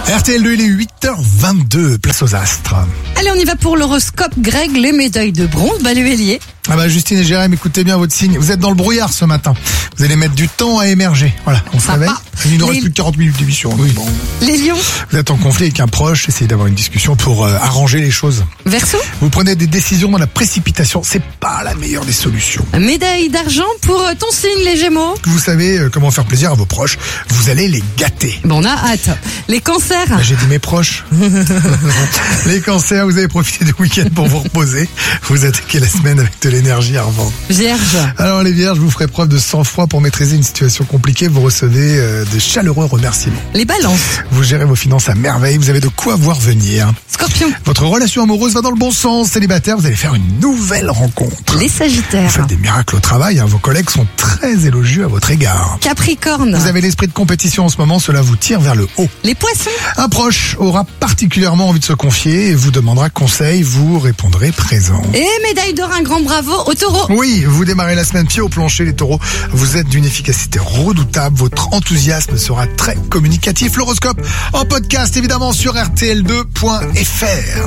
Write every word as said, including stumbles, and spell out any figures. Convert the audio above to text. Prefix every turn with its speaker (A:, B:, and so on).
A: R T L deux, il est huit heures vingt-deux, place aux astres.
B: Allez, on y va pour l'horoscope. Greg, les médailles de bronze, bah les béliers.
A: Ah bah Justine et Jérém, écoutez bien votre signe. Vous êtes dans le brouillard ce matin. Vous allez mettre du temps à émerger. Voilà, on se
B: Sympa.
A: réveille. Il nous
B: Les-
A: reste plus que quarante minutes d'émission. Oui. Bon.
B: Les lions.
A: Vous êtes en conflit avec un proche, essayez d'avoir une discussion pour euh, arranger les choses.
B: Verseau.
A: Vous prenez des décisions dans la précipitation, c'est pas la meilleure des solutions.
B: Médaille d'argent pour euh, ton signe, les gémeaux.
A: Vous savez euh, comment faire plaisir à vos proches, vous allez les gâter.
B: Bon, on a hâte. Les cancers.
A: Là, j'ai dit mes proches. Les cancers, vous avez profité du week-end pour vous reposer. Vous attaquez la semaine avec de l'énergie à revendre.
B: Vierge.
A: Alors les vierges, vous ferez preuve de sang-froid pour maîtriser une situation compliquée. Vous recevez euh, de chaleureux remerciements.
B: Les balances.
A: Vous gérez vos finances à merveille. Vous avez de quoi voir venir.
B: Scorpion.
A: Votre relation amoureuse va dans le bon sens. Célibataire, vous allez faire une nouvelle rencontre.
B: Les
A: Vous
B: sagittaires.
A: faites des miracles au travail. Hein. Vos collègues sont très élogieux à votre égard.
B: Capricorne.
A: Vous avez l'esprit de compétition en ce moment. Cela vous tire vers le haut.
B: Les poissons.
A: Un proche aura particulièrement envie de se confier et vous demandera conseil. Vous répondrez présent.
B: Et médaille d'or, un grand bravo au taureau.
A: Oui, vous démarrez la semaine pied au plancher, les taureaux. Vous êtes d'une efficacité redoutable. Votre enthousiasme sera très communicatif. L'horoscope en podcast, évidemment, sur R T L deux point F R.